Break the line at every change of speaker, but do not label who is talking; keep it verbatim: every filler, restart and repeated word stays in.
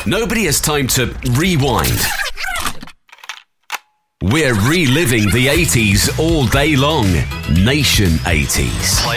Nobody has time to rewind. We're reliving the eighties all day long. Nation eighties.